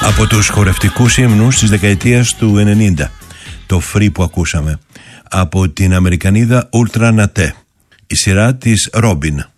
Από τους χορευτικούς ύμνους της δεκαετίας του 90, το Free που ακούσαμε, από την Αμερικανίδα Ultra Naté, η σειρά της Robin.